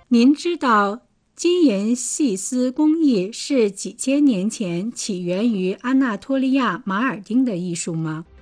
您知道金银细丝工艺是几千年前起源于安纳托利亚马尔丁的艺术吗？